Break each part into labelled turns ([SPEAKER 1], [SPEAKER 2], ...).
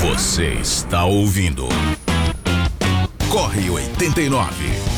[SPEAKER 1] Você está ouvindo Corre 89.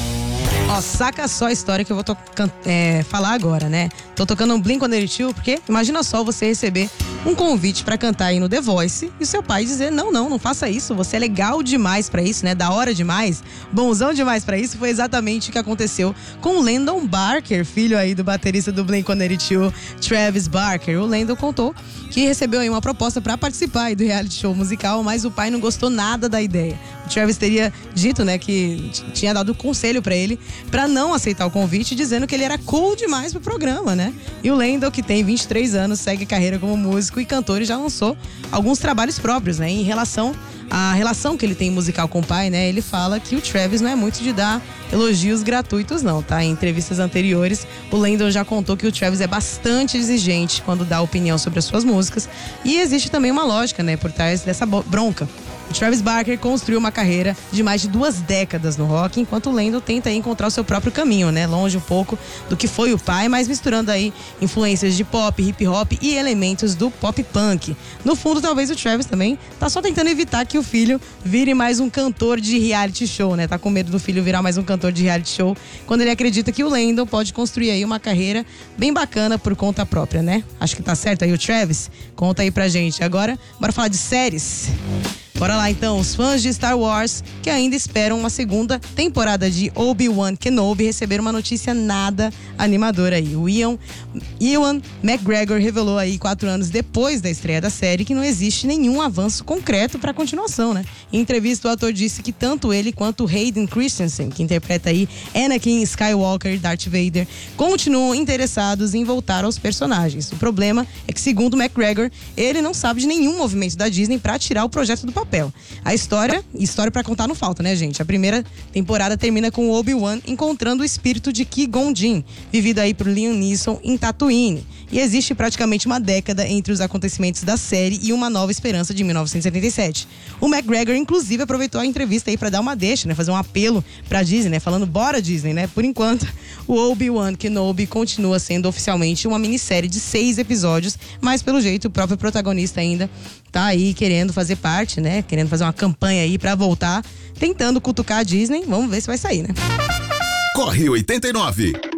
[SPEAKER 2] Ó, saca só a história que eu vou falar agora, né? Tô tocando um Blink-182 porque imagina só você receber um convite pra cantar aí no The Voice e seu pai dizer, não faça isso, você é legal demais pra isso, né? Da hora demais, bonzão demais pra isso. Foi exatamente o que aconteceu com o Landon Barker, filho aí do baterista do Blink-182, Travis Barker. O Landon contou que recebeu aí uma proposta pra participar aí do reality show musical, mas o pai não gostou nada da ideia. O Travis teria dito, né, que tinha dado conselho pra ele pra não aceitar o convite, dizendo que ele era cool demais pro programa, né? E o Landon, que tem 23 anos, segue carreira como músico e cantor e já lançou alguns trabalhos próprios, né? Em relação à relação que ele tem musical com o pai, né? Ele fala que o Travis não é muito de dar elogios gratuitos, não, tá? Em entrevistas anteriores, o Landon já contou que o Travis é bastante exigente quando dá opinião sobre as suas músicas. E existe também uma lógica, né, por trás dessa bronca. O Travis Barker construiu uma carreira de mais de 2 décadas no rock, enquanto o Landon tenta aí encontrar o seu próprio caminho, né? Longe um pouco do que foi o pai, mas misturando aí influências de pop, hip hop e elementos do pop punk. No fundo, talvez o Travis também tá só tentando evitar que o filho vire mais um cantor de reality show, né? Tá com medo do filho virar mais um cantor de reality show, quando ele acredita que o Landon pode construir aí uma carreira bem bacana por conta própria, né? Acho que tá certo aí o Travis? Conta aí pra gente. Agora, bora falar de séries. Bora lá então, os fãs de Star Wars que ainda esperam uma segunda temporada de Obi-Wan Kenobi receberam uma notícia nada animadora aí. O Ewan McGregor revelou aí 4 anos depois da estreia da série que não existe nenhum avanço concreto para a continuação, né? Em entrevista, o ator disse que tanto ele quanto Hayden Christensen, que interpreta aí Anakin Skywalker e Darth Vader, continuam interessados em voltar aos personagens. O problema é que, segundo McGregor, ele não sabe de nenhum movimento da Disney para tirar o projeto do papel. A história pra contar não falta, né, gente? A primeira temporada termina com o Obi-Wan encontrando o espírito de Qui-Gon Jinn, vivido aí por Liam Neeson em Tatooine. E existe praticamente uma década entre os acontecimentos da série e Uma Nova Esperança de 1977. O McGregor, inclusive, aproveitou a entrevista aí pra dar uma deixa, né? Fazer um apelo pra Disney, né? Falando, bora Disney, né? Por enquanto, o Obi-Wan Kenobi continua sendo oficialmente uma minissérie de 6 episódios, mas pelo jeito o próprio protagonista ainda tá aí querendo fazer parte, né? Querendo fazer uma campanha aí pra voltar, tentando cutucar a Disney. Vamos ver se vai sair, né?
[SPEAKER 1] Corre 89.